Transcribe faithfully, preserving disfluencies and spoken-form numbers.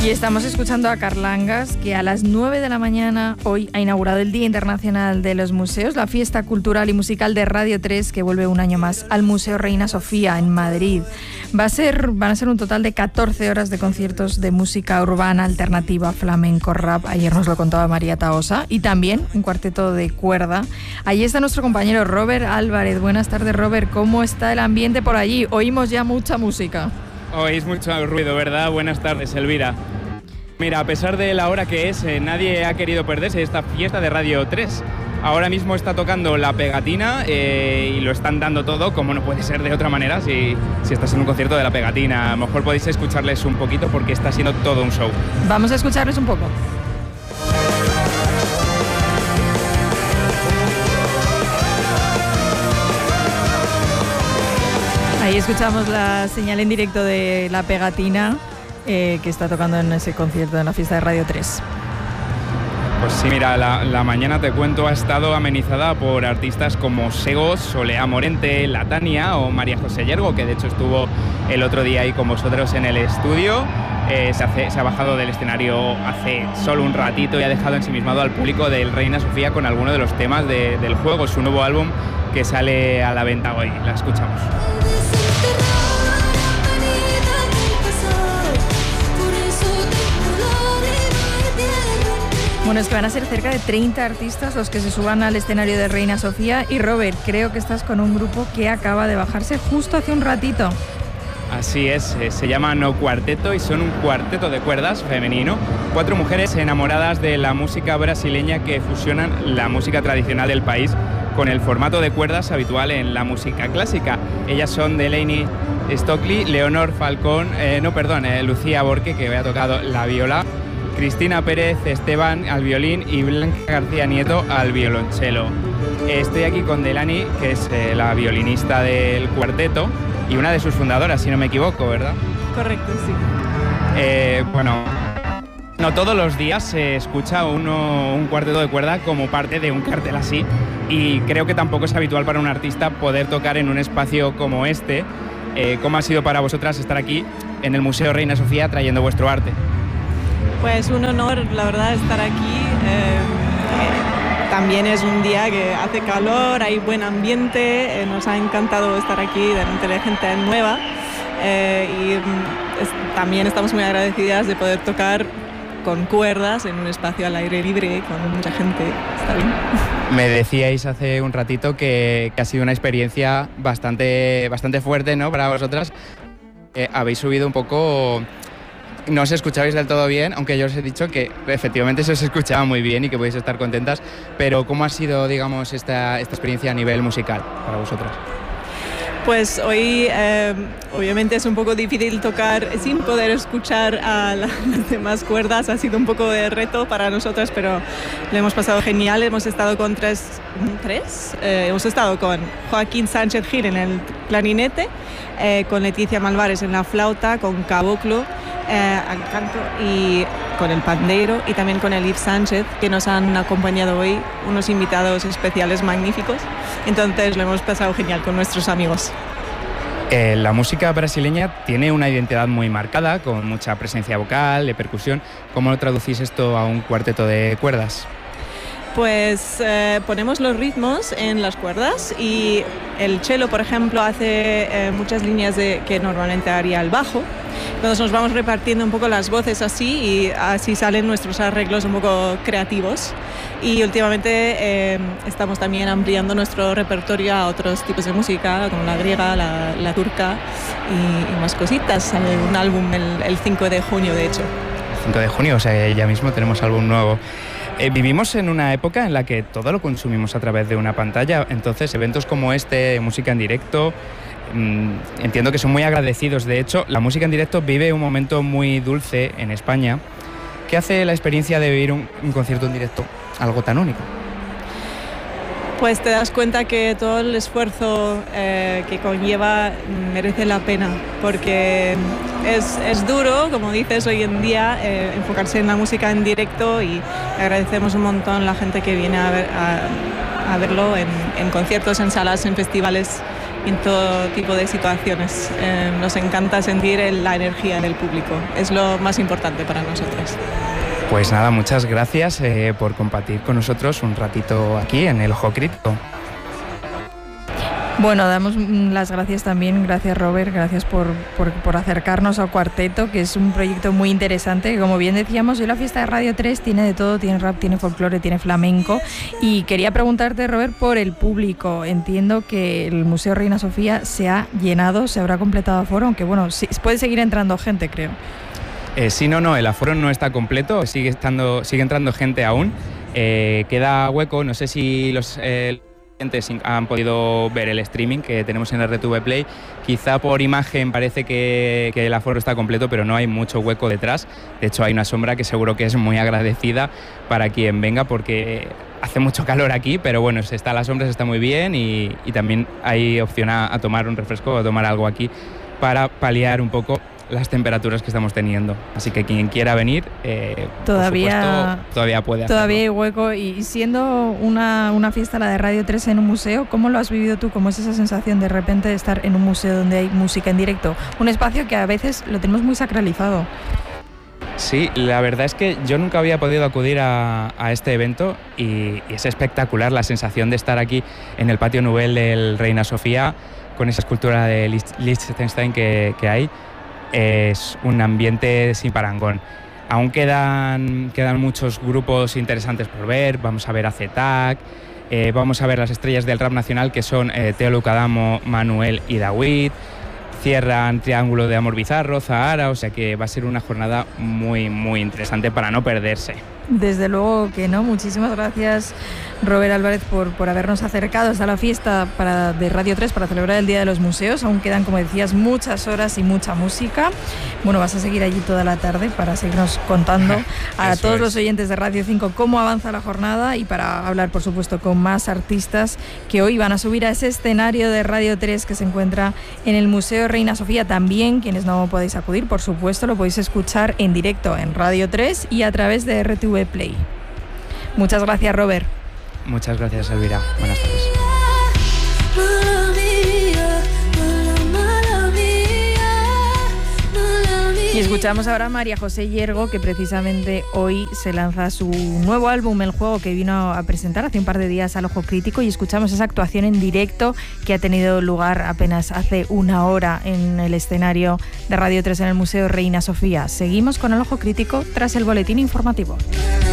Y estamos escuchando a Carlangas, que a las nueve de la mañana hoy ha inaugurado el Día Internacional de los Museos, la fiesta cultural y musical de Radio tres, que vuelve un año más al Museo Reina Sofía en Madrid. Va a ser, van a ser un total de catorce horas de conciertos de música urbana, alternativa, flamenco, rap. Ayer nos lo contaba María Tahosa. Y también un cuarteto de cuerda. Allí está nuestro compañero Robert Álvarez. Buenas tardes, Robert. ¿Cómo está el ambiente por allí? Oímos ya mucha música. Oís mucho ruido, ¿verdad? Buenas tardes, Elvira. Mira, a pesar de la hora que es, eh, nadie ha querido perderse esta fiesta de Radio tres. Ahora mismo está tocando La Pegatina eh, y lo están dando todo, como no puede ser de otra manera si, si estás en un concierto de La Pegatina. A lo mejor podéis escucharles un poquito porque está siendo todo un show. Vamos a escucharles un poco. Ahí escuchamos la señal en directo de La Pegatina, eh, que está tocando en ese concierto en la fiesta de Radio tres. Pues sí, mira, la, la mañana, te cuento, ha estado amenizada por artistas como Segos, Solea Morente, La Tania o María José Yergo, que de hecho estuvo el otro día ahí con vosotros en el estudio. Eh, se, hace, se ha bajado del escenario hace solo un ratito y ha dejado ensimismado al público del Reina Sofía con alguno de los temas de, del juego, su nuevo álbum que sale a la venta hoy. La escuchamos. Bueno, es que van a ser cerca de treinta artistas los que se suban al escenario de Reina Sofía. Y Robert, creo que estás con un grupo que acaba de bajarse justo hace un ratito. Así es, se llama No Cuarteto y son un cuarteto de cuerdas femenino. Cuatro mujeres enamoradas de la música brasileña que fusionan la música tradicional del país con el formato de cuerdas habitual en la música clásica. Ellas son Delaney Stockley, Leonor Falcón, eh, no, perdón, eh, Lucía Borque, que había tocado la viola, Cristina Pérez Esteban al violín y Blanca García Nieto al violonchelo. Estoy aquí con Delaney, que es eh, la violinista del cuarteto y una de sus fundadoras, si no me equivoco, ¿verdad? Correcto, sí. Eh, bueno, no todos los días se escucha uno, un cuarteto de cuerda como parte de un cartel así, y creo que tampoco es habitual para un artista poder tocar en un espacio como este. Eh, ¿Cómo ha sido para vosotras estar aquí en el Museo Reina Sofía trayendo vuestro arte? Pues un honor, la verdad, estar aquí. Eh, eh, también es un día que hace calor, hay buen ambiente, eh, nos ha encantado estar aquí delante de gente nueva eh, y es, también estamos muy agradecidas de poder tocar con cuerdas en un espacio al aire libre con mucha gente. Está bien. Me decíais hace un ratito que, que ha sido una experiencia bastante, bastante fuerte, ¿no?, para vosotras. Eh, habéis subido un poco... No os escuchabais del todo bien, aunque yo os he dicho que efectivamente se os escuchaba muy bien y que podéis estar contentas, pero ¿cómo ha sido, digamos, esta, esta experiencia a nivel musical para vosotras? Pues hoy eh, obviamente es un poco difícil tocar sin poder escuchar a las demás cuerdas, ha sido un poco de reto para nosotras, pero lo hemos pasado genial. Hemos estado con tres, tres eh, hemos estado con Joaquín Sánchez Gil en el clarinete, eh, con Leticia Malvares en la flauta, con Caboclo eh, al canto y con el pandeiro, y también con Elif Sánchez, que nos han acompañado hoy, unos invitados especiales magníficos. Entonces lo hemos pasado genial con nuestros amigos. Eh, la música brasileña tiene una identidad muy marcada, con mucha presencia vocal, de percusión. ¿Cómo lo traducís esto a un cuarteto de cuerdas? Pues eh, ponemos los ritmos en las cuerdas y el cello, por ejemplo, hace eh, muchas líneas de, que normalmente haría el bajo. Entonces nos vamos repartiendo un poco las voces así y así salen nuestros arreglos un poco creativos. Y últimamente eh, estamos también ampliando nuestro repertorio a otros tipos de música, como la griega, la, la turca y, y más cositas. Sale un álbum el, el cinco de junio, de hecho. El cinco de junio, o sea, ya mismo tenemos álbum nuevo. Eh, vivimos en una época en la que todo lo consumimos a través de una pantalla, entonces eventos como este, música en directo, mmm, entiendo que son muy agradecidos. De hecho, la música en directo vive un momento muy dulce en España. ¿Qué hace la experiencia de vivir un, un concierto en directo algo tan único? Pues te das cuenta que todo el esfuerzo eh, que conlleva merece la pena, porque es, es duro, como dices, hoy en día eh, enfocarse en la música en directo, y agradecemos un montón a la gente que viene a, ver, a, a verlo en, en conciertos, en salas, en festivales, en todo tipo de situaciones. Eh, nos encanta sentir el, la energía del público, es lo más importante para nosotros. Pues nada, muchas gracias eh, por compartir con nosotros un ratito aquí en el Ojo Crítico. Bueno, damos las gracias también, gracias Robert, gracias por, por, por acercarnos al Cuarteto, que es un proyecto muy interesante, que como bien decíamos, hoy la fiesta de Radio tres tiene de todo, tiene rap, tiene folclore, tiene flamenco, y quería preguntarte, Robert, por el público. Entiendo que el Museo Reina Sofía se ha llenado, se habrá completado aforo, aunque bueno, sí, puede seguir entrando gente, creo. Eh, sí, no, no, el aforo no está completo, sigue, estando, sigue entrando gente aún, eh, queda hueco, no sé si los... Eh, han podido ver el streaming que tenemos en R T V Play. Quizá por imagen parece que, que el aforo está completo, pero no hay mucho hueco detrás. De hecho, hay una sombra que seguro que es muy agradecida para quien venga, porque hace mucho calor aquí, pero bueno, se está a la sombra, se está muy bien, y, y también hay opción a, a tomar un refresco o a tomar algo aquí para paliar un poco las temperaturas que estamos teniendo. Así que quien quiera venir, eh, todavía, por supuesto, todavía puede hacerlo. Todavía hay hueco. Y siendo una, una fiesta, la de Radio tres, en un museo, ¿cómo lo has vivido tú? ¿Cómo es esa sensación de repente de estar en un museo donde hay música en directo? Un espacio que a veces lo tenemos muy sacralizado. Sí, la verdad es que yo nunca había podido acudir a, a este evento, y, y es espectacular la sensación de estar aquí en el patio Nouvel del Reina Sofía, con esa escultura de Liechtenstein que, que hay. Es un ambiente sin parangón. Aún quedan, quedan muchos grupos interesantes por ver. Vamos a ver a Z-Tac, eh, vamos a ver las estrellas del rap nacional, que son eh, Teo Lucadamo, Manuel y Dawid. Cierran Triángulo de Amor Bizarro, Zahara, o sea que va a ser una jornada muy, muy interesante para no perderse. Desde luego que no. Muchísimas gracias, Robert Álvarez, por, por habernos acercado hasta la fiesta para, de Radio tres para celebrar el Día de los Museos. Aún quedan, como decías, muchas horas y mucha música. Bueno, vas a seguir allí toda la tarde para seguirnos contando a todos es. los oyentes de Radio cinco cómo avanza la jornada, y para hablar, por supuesto, con más artistas que hoy van a subir a ese escenario de Radio tres que se encuentra en el Museo Reina Sofía. También, quienes no podéis acudir, por supuesto, lo podéis escuchar en directo en Radio tres y a través de R T V Play. Muchas gracias, Robert. Muchas gracias, Elvira. Buenas tardes. Y escuchamos ahora a María José Yergo, que precisamente hoy se lanza su nuevo álbum, El Juego, que vino a presentar hace un par de días al Ojo Crítico, y escuchamos esa actuación en directo que ha tenido lugar apenas hace una hora en el escenario de Radio tres en el Museo Reina Sofía. Seguimos con el Ojo Crítico tras el boletín informativo.